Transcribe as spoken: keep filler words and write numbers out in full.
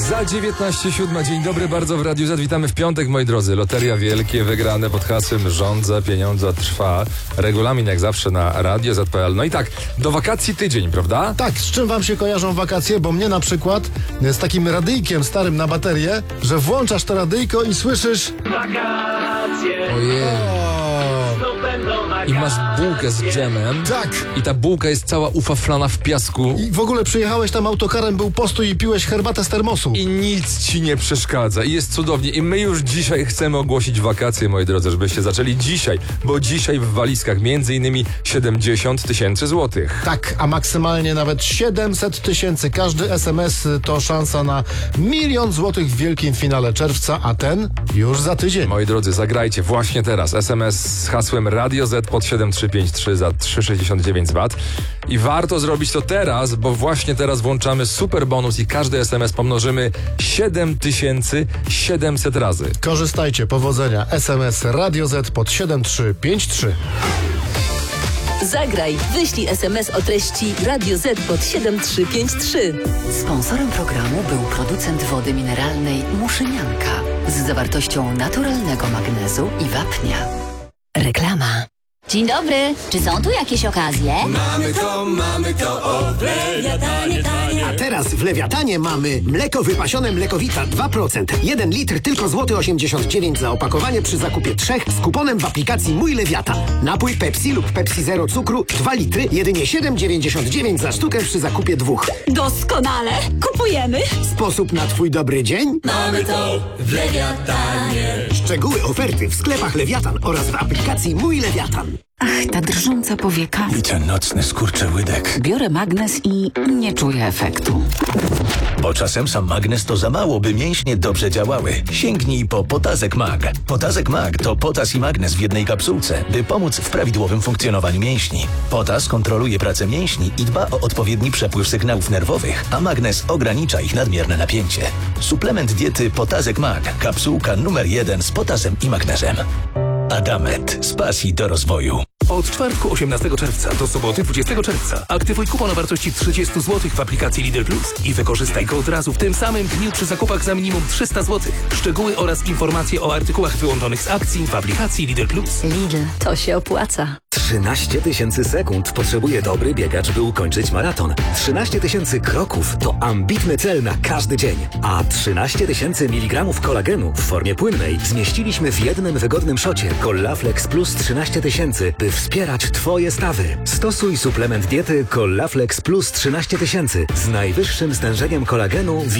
Za dziewiętnaście siódma. Dzień dobry, bardzo w Radiu Z. Witamy w piątek, moi drodzy. Loteria Wielkie wygrane pod hasłem Rządza pieniądza trwa. Regulamin jak zawsze na radio zet kropka pe el. No i tak, do wakacji tydzień, prawda? Tak, z czym wam się kojarzą wakacje? Bo mnie na przykład z takim radyjkiem starym na baterię, że włączasz to radyjko i słyszysz... Wakacje. Ojej. Znów będą wakacje. I masz bułkę z dżemem. Tak. I ta bułka jest cała ufaflana w piasku. I w ogóle przyjechałeś tam autokarem, był postój i piłeś herbatę z termosu. I nic ci nie przeszkadza. I jest cudownie. I my już dzisiaj chcemy ogłosić wakacje, moi drodzy, żebyście zaczęli dzisiaj. Bo dzisiaj w walizkach między innymi siedemdziesiąt tysięcy złotych. Tak, a maksymalnie nawet siedemset tysięcy. Każdy es em es to szansa na milion złotych w wielkim finale czerwca, a ten już za tydzień. Moi drodzy, zagrajcie właśnie teraz es em es z hasłem Radio Z pod siedem trzy pięć trzy za trzysta sześćdziesiąt dziewięć złotych. I warto zrobić to teraz, bo właśnie teraz włączamy super bonus i każdy es em es pomnożymy siedem tysięcy siedemset razy. Korzystajcie, powodzenia. es em es Radio Z pod siedem trzy pięć trzy. Zagraj, wyślij es em es o treści Radio Z pod siedem trzy pięć trzy. Sponsorem programu był producent wody mineralnej Muszynianka z zawartością naturalnego magnezu i wapnia. Reklama. Dzień dobry, czy są tu jakieś okazje? Mamy to, mamy to, o, Lewiatanie, tanie. A teraz w Lewiatanie mamy mleko wypasione Mlekowita dwa procent. jeden litr tylko złoty osiemdziesiąt dziewięć za opakowanie przy zakupie trzech z kuponem w aplikacji Mój Lewiatan. Napój Pepsi lub Pepsi Zero cukru dwa litry, jedynie siedem dziewięćdziesiąt dziewięć za sztukę przy zakupie dwóch. Doskonale, kupujemy. Sposób na twój dobry dzień? Mamy to w Lewiatanie. Szczegóły oferty w sklepach Lewiatan oraz w aplikacji Mój Lewiatan. Ach, ta drżąca powieka. I ten nocny skurczyłydek. Biorę magnes i nie czuję efektu. Bo czasem sam magnes to za mało, by mięśnie dobrze działały. Sięgnij po Potazek Mag. Potazek Mag to potas i magnes w jednej kapsułce, by pomóc w prawidłowym funkcjonowaniu mięśni. Potas kontroluje pracę mięśni i dba o odpowiedni przepływ sygnałów nerwowych, a magnes ogranicza ich nadmierne napięcie. Suplement diety Potazek Mag. Kapsułka numer jeden z potasem i magnezem. Adamet. Z pasji do rozwoju. Od czwartku osiemnastego czerwca do soboty dwudziestego czerwca aktywuj kupon o wartości trzydzieści złotych w aplikacji Lidl Plus i wykorzystaj go od razu w tym samym dniu przy zakupach za minimum trzysta złotych. Szczegóły oraz informacje o artykułach wyłączonych z akcji w aplikacji Lidl Plus. Lidl, to się opłaca. trzynaście tysięcy sekund potrzebuje dobry biegacz, by ukończyć maraton. trzynaście tysięcy kroków to ambitny cel na każdy dzień. A trzynaście tysięcy miligramów kolagenu w formie płynnej zmieściliśmy w jednym wygodnym szocie. Collaflex Plus trzynaście tysięcy, by wspierać twoje stawy. Stosuj suplement diety Collaflex Plus trzynaście tysięcy z najwyższym stężeniem kolagenu w